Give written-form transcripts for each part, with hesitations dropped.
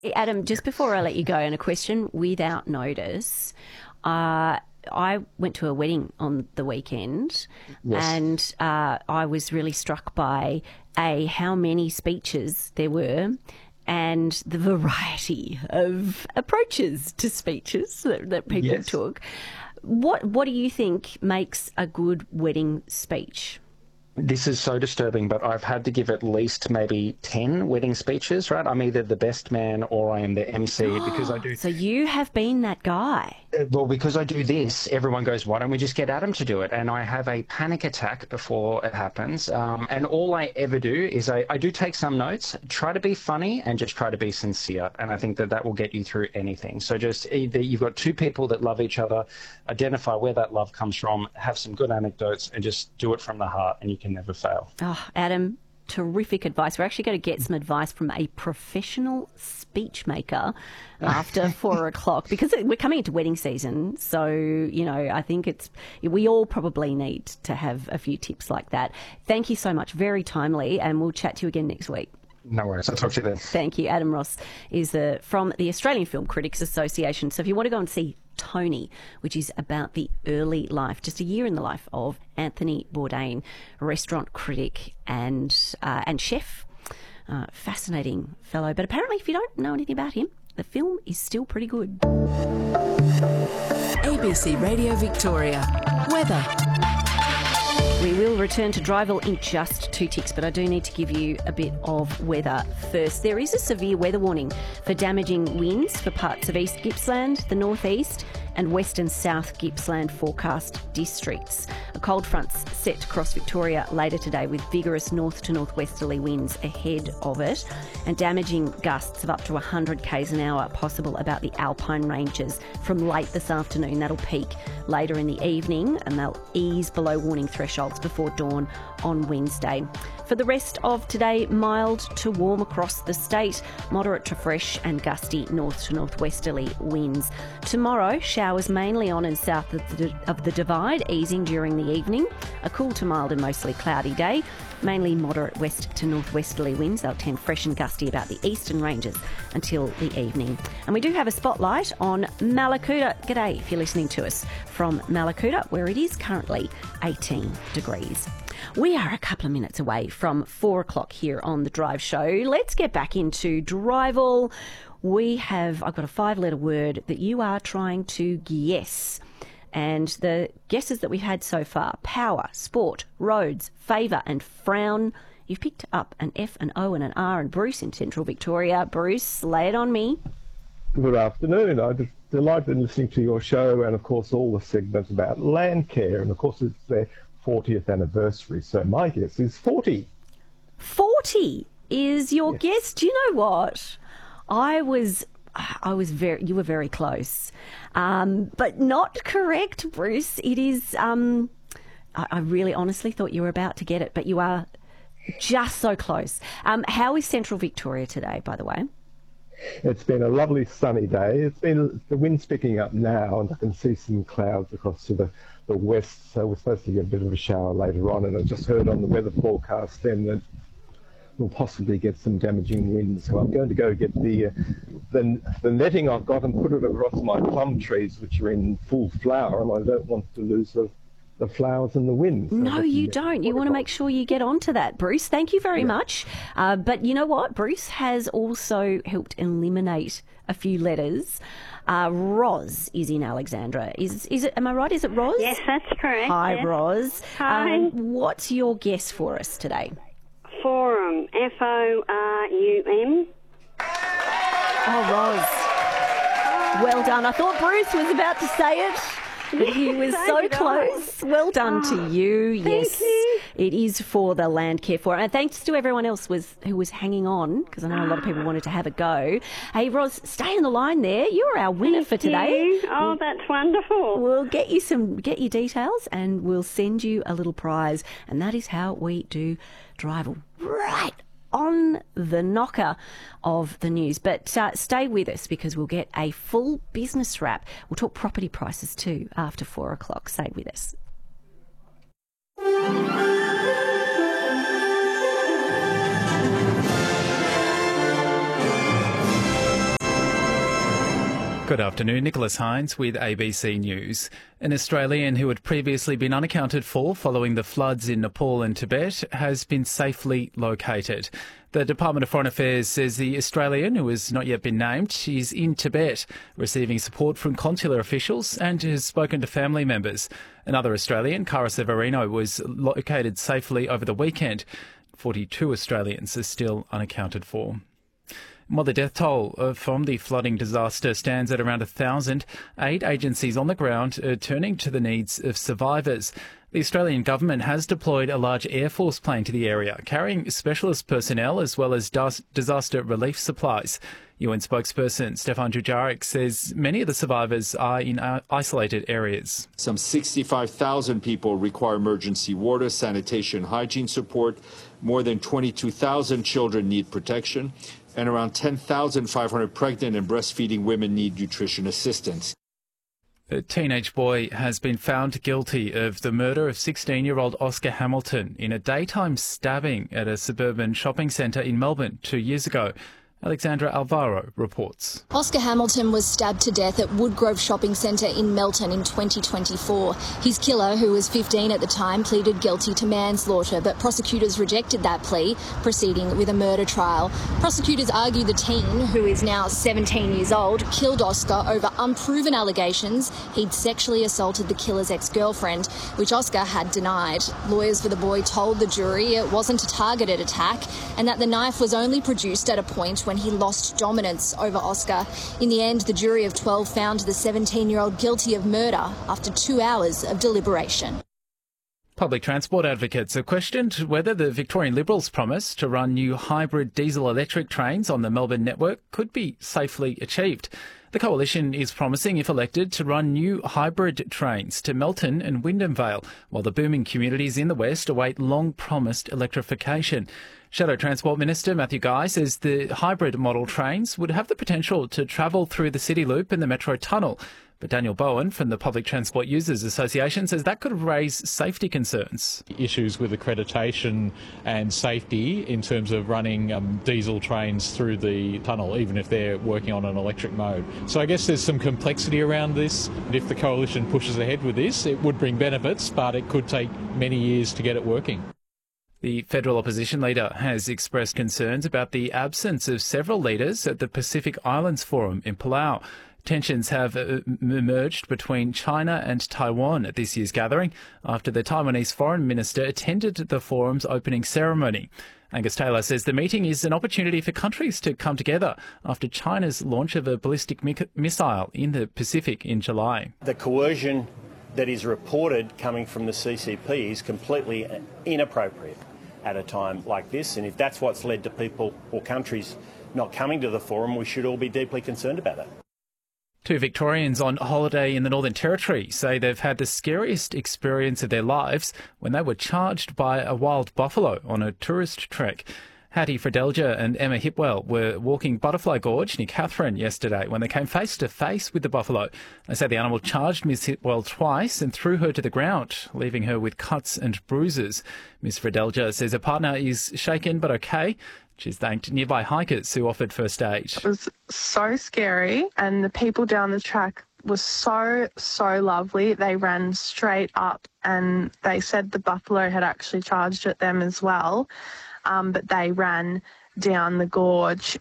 Adam, just before I let you go, and a question without notice, I went to a wedding on the weekend, Yes. and I was really struck by how many speeches there were and the variety of approaches to speeches that people Yes. took. What do you think makes a good wedding speech? This is so disturbing, but I've had to give at least maybe 10 wedding speeches, right? I'm either the best man or I am the MC because I do. So you have been that guy. Well, because I do this, everyone goes, why don't we just get Adam to do it? And I have a panic attack before it happens. And all I ever do is I do take some notes, try to be funny and just try to be sincere. And I think that will get you through anything. So just either you've got two people that love each other, identify where that love comes from, have some good anecdotes and just do it from the heart and you can never fail. Oh, Adam, terrific advice. We're actually going to get some advice from a professional speech maker after 4 o'clock because we're coming into wedding season. So, I think we all probably need to have a few tips like that. Thank you so much. Very timely. And we'll chat to you again next week. No worries. I'll talk to you then. Thank you. Adam Ross is from the Australian Film Critics Association. So if you want to go and see Tony, which is about the early life, just a year in the life of Anthony Bourdain, restaurant critic and chef. Fascinating fellow. But apparently, if you don't know anything about him, the film is still pretty good. ABC Radio Victoria. Weather. We will return to Dryville in just 2 ticks, but I do need to give you a bit of weather first. There is a severe weather warning for damaging winds for parts of East Gippsland, the northeast and western South Gippsland forecast districts. A cold front's set to cross Victoria later today with vigorous north to northwesterly winds ahead of it and damaging gusts of up to 100 k's an hour possible about the Alpine ranges from late this afternoon. That'll peak later in the evening and they'll ease below warning thresholds before dawn on Wednesday. For the rest of today, mild to warm across the state, moderate to fresh and gusty north to northwesterly winds. Tomorrow, showers mainly on and south of the Divide, easing during the evening. A cool to mild and mostly cloudy day. Mainly moderate west to northwesterly winds. They'll tend fresh and gusty about the eastern ranges until the evening. And we do have a spotlight on Mallacoota. G'day if you're listening to us from Mallacoota, where it is currently 18 degrees. We are a couple of minutes away from 4 o'clock here on The Drive Show. Let's get back into Dryville. I've got a 5-letter word that you are trying to guess. And the guesses that we've had so far: power, sport, roads, favour and frown. You've picked up an F, an O and an R, and Bruce in Central Victoria. Bruce, lay it on me. Good afternoon. I'm just delighted in listening to your show and, of course, all the segments about Landcare. And, of course, it's their 40th anniversary. So my guess is 40. 40 is your guess. Do you know what? You were very close, but not correct, Bruce. It is, I really honestly thought you were about to get it, but you are just so close. How is Central Victoria today, by the way? It's been a lovely sunny day. The wind's picking up now and I can see some clouds across to the west, so we're supposed to get a bit of a shower later on, and I just heard on the weather forecast then that we'll possibly get some damaging winds. So I'm going to go get the netting I've got and put it across my plum trees, which are in full flower, and I don't want to lose the flowers and the wind. So no, you don't. You want to make sure you get onto that, Bruce. Thank you very much. But you know what? Bruce has also helped eliminate a few letters. Roz is in Alexandra. Is it? Am I right? Is it Roz? Yes, that's correct. Hi, yes. Roz. Hi. What's your guess for us today? Forum. F-O-R-U-M. Oh, Roz. Well done. I thought Bruce was about to say it, but he was so close. Well done to you. Thank you. It is for the Landcare Forum. And thanks to everyone else who was hanging on, because I know a lot of people wanted to have a go. Hey, Roz, stay on the line there. You're our winner for today. You. Oh, that's wonderful. We'll get your details and we'll send you a little prize. And that is how we do Dryville. Right on the knocker of the news. But stay with us because we'll get a full business wrap. We'll talk property prices too after 4 o'clock. Stay with us. Good afternoon, Nicholas Hines with ABC News. An Australian who had previously been unaccounted for following the floods in Nepal and Tibet has been safely located. The Department of Foreign Affairs says the Australian, who has not yet been named, is in Tibet, receiving support from consular officials and has spoken to family members. Another Australian, Cara Severino, was located safely over the weekend. 42 Australians are still unaccounted for. While the death toll from the flooding disaster stands at around 1,000, aid agencies on the ground are turning to the needs of survivors. The Australian government has deployed a large Air Force plane to the area, carrying specialist personnel as well as disaster relief supplies. UN spokesperson Stefan Dujarric says many of the survivors are in isolated areas. Some 65,000 people require emergency water, sanitation, hygiene support. More than 22,000 children need protection, and around 10,500 pregnant and breastfeeding women need nutrition assistance. A teenage boy has been found guilty of the murder of 16-year-old Oscar Hamilton in a daytime stabbing at a suburban shopping centre in Melbourne 2 years ago. Alexandra Alvaro reports. Oscar Hamilton was stabbed to death at Woodgrove Shopping Centre in Melton in 2024. His killer, who was 15 at the time, pleaded guilty to manslaughter, but prosecutors rejected that plea, proceeding with a murder trial. Prosecutors argue the teen, who is now 17 years old, killed Oscar over unproven allegations he'd sexually assaulted the killer's ex-girlfriend, which Oscar had denied. Lawyers for the boy told the jury it wasn't a targeted attack and that the knife was only produced at a point when he lost dominance over Oscar. In the end, the jury of 12 found the 17-year-old guilty of murder after 2 hours of deliberation. Public transport advocates have questioned whether the Victorian Liberals' promise to run new hybrid diesel-electric trains on the Melbourne network could be safely achieved. The coalition is promising, if elected, to run new hybrid trains to Melton and Wyndham Vale, while the booming communities in the west await long-promised electrification. Shadow Transport Minister Matthew Guy says the hybrid model trains would have the potential to travel through the City Loop and the Metro Tunnel. But Daniel Bowen from the Public Transport Users Association says that could raise safety concerns. Issues with accreditation and safety in terms of running diesel trains through the tunnel, even if they're working on an electric mode. So I guess there's some complexity around this. If the coalition pushes ahead with this, it would bring benefits, but it could take many years to get it working. The federal opposition leader has expressed concerns about the absence of several leaders at the Pacific Islands Forum in Palau. Tensions have emerged between China and Taiwan at this year's gathering after the Taiwanese foreign minister attended the forum's opening ceremony. Angus Taylor says the meeting is an opportunity for countries to come together after China's launch of a ballistic missile in the Pacific in July. The coercion that is reported coming from the CCP is completely inappropriate at a time like this, and if that's what's led to people or countries not coming to the forum, we should all be deeply concerned about that. 2 Victorians on holiday in the Northern Territory say they've had the scariest experience of their lives when they were charged by a wild buffalo on a tourist trek. Hattie Fredelja and Emma Hipwell were walking Butterfly Gorge near Katherine yesterday when they came face to face with the buffalo. They say the animal charged Miss Hipwell twice and threw her to the ground, leaving her with cuts and bruises. Miss Fredelja says her partner is shaken but okay. She's thanked nearby hikers who offered first aid. It was so scary, and the people down the track were so lovely. They ran straight up and they said the buffalo had actually charged at them as well. But they ran down the gorge.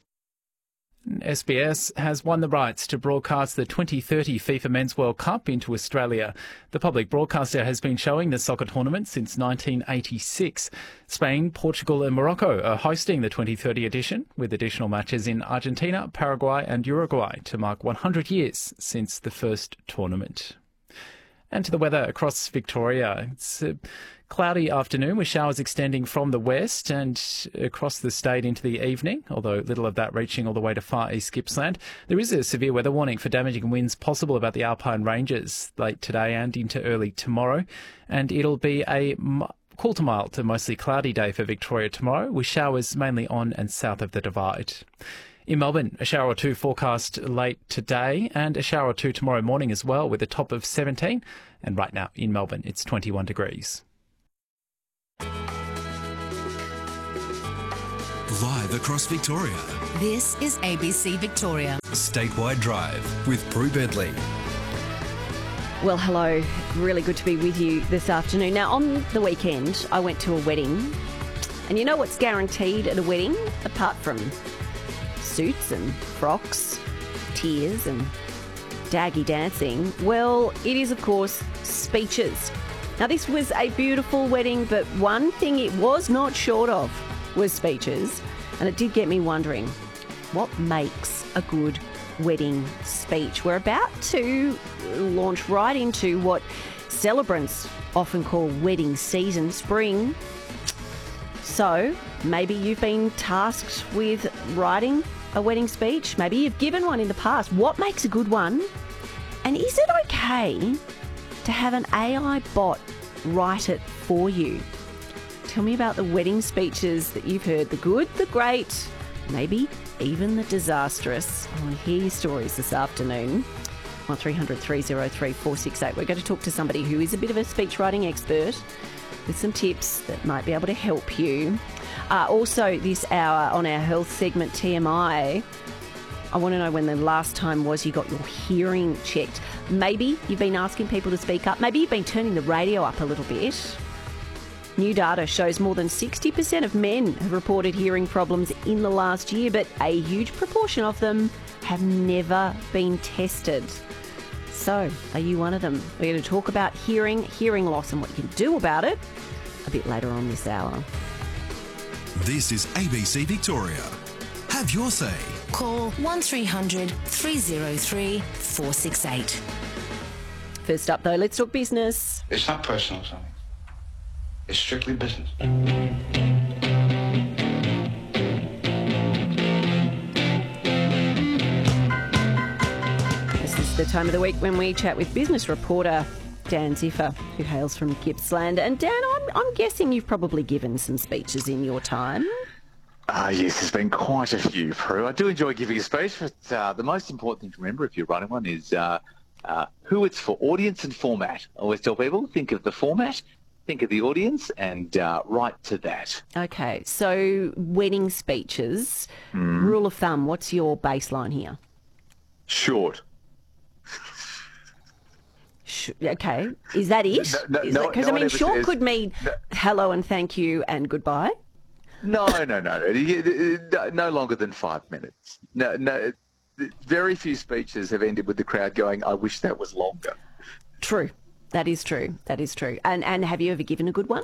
SBS has won the rights to broadcast the 2030 FIFA Men's World Cup into Australia. The public broadcaster has been showing the soccer tournament since 1986. Spain, Portugal and Morocco are hosting the 2030 edition, with additional matches in Argentina, Paraguay and Uruguay to mark 100 years since the first tournament. And to the weather across Victoria. It's a cloudy afternoon with showers extending from the west and across the state into the evening, although little of that reaching all the way to far east Gippsland. There is a severe weather warning for damaging winds possible about the Alpine Ranges late today and into early tomorrow. And it'll be a cool to mild to mostly cloudy day for Victoria tomorrow, with showers mainly on and south of the Divide. In Melbourne, a shower or two forecast late today and a shower or two tomorrow morning as well, with a top of 17. And right now in Melbourne, it's 21 degrees. live across Victoria. This is ABC Victoria. Statewide Drive with Prue Bedley. Well, hello. Really good to be with you this afternoon. Now, on the weekend, I went to a wedding. And you know what's guaranteed at a wedding, apart from suits and frocks, tears and daggy dancing? Well, it is, of course, speeches. Now, this was a beautiful wedding, but one thing it was not short of was speeches. And it did get me wondering, what makes a good wedding speech? We're about to launch right into what celebrants often call wedding season, spring. So maybe you've been tasked with writing a wedding speech. Maybe you've given one in the past. What makes a good one? And is it okay to have an AI bot write it for you? Tell me about the wedding speeches that you've heard, the good, the great, maybe even the disastrous. I want to hear your stories this afternoon. 1300 303 468. We're going to talk to somebody who is a bit of a speech writing expert with some tips that might be able to help you. Also this hour on our health segment, TMI, I want to know when the last time was you got your hearing checked. Maybe you've been asking people to speak up. Maybe you've been turning the radio up a little bit. New data shows more than 60% of men have reported hearing problems in the last year, but a huge proportion of them have never been tested. So, are you one of them? We're going to talk about hearing loss and what you can do about it a bit later on this hour. This is ABC Victoria. Have your say. Call 1300 303 468. First up, though, let's talk business. It's not personal, something. It's strictly business. This is the time of the week when we chat with business reporter Dan Ziffer, who hails from Gippsland. And Dan, I'm guessing you've probably given some speeches in your time. Yes, there's been quite a few, Prue. I do enjoy giving a speech, but the most important thing to remember if you're running one is who it's for, audience and format. I always tell people, think of the format, think of the audience, and write to that. Okay, so wedding speeches, rule of thumb, what's your baseline here? Short. Okay, is that it? Because, I mean, short says, could mean hello and thank you and goodbye. No. No longer than 5 minutes. No. Very few speeches have ended with the crowd going, I wish that was longer. True. That is true. And have you ever given a good one?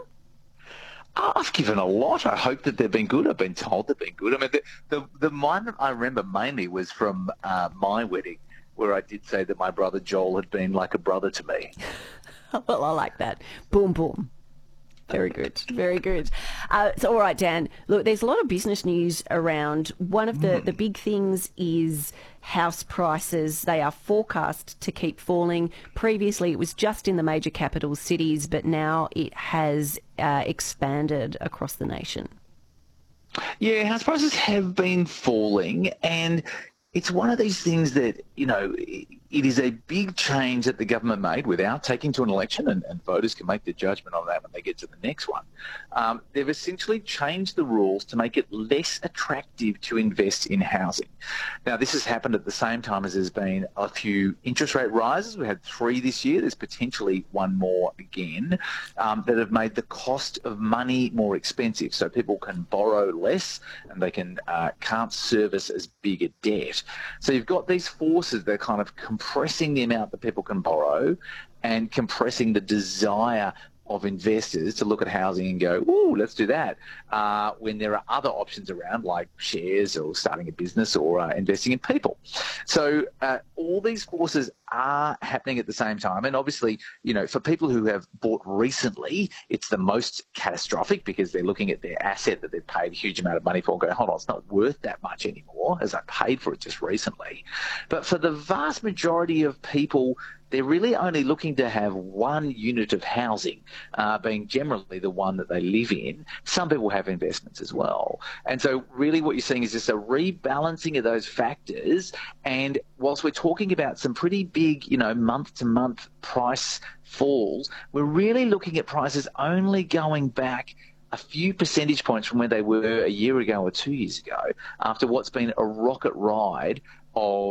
I've given a lot. I hope that they've been good. I've been told they've been good. I mean, the one I remember mainly was from my wedding, where I did say that my brother Joel had been like a brother to me. Well, I like that. Boom, boom. Very good. Very good. So, all right, Dan, look, there's a lot of business news around. One of the big things is house prices. They are forecast to keep falling. Previously, it was just in the major capital cities, but now it has expanded across the nation. Yeah, house prices have been falling, and it's one of these things that, you know, it is a big change that the government made without taking to an election, and voters can make their judgment on that when they get to the next one. They've essentially changed the rules to make it less attractive to invest in housing. Now, this has happened at the same time as there's been a few interest rate rises. We had 3 this year. There's potentially 1 more again that have made the cost of money more expensive. So people can borrow less and they can't service as big a debt. So you've got these forces that are kind of compressing the amount that people can borrow and compressing the desire of investors to look at housing and go, ooh, let's do that, when there are other options around like shares or starting a business or investing in people. So all these forces are happening at the same time. And obviously, you know, for people who have bought recently, it's the most catastrophic because they're looking at their asset that they've paid a huge amount of money for and go, hold on, it's not worth that much anymore as I paid for it just recently. But for the vast majority of people, they're really only looking to have one unit of housing, being generally the one that they live in. Some people have investments as well. And so really what you're seeing is just a rebalancing of those factors. And whilst we're talking about some pretty big, you know, month-to-month price falls, we're really looking at prices only going back a few percentage points from where they were a year ago or 2 years ago after what's been a rocket ride of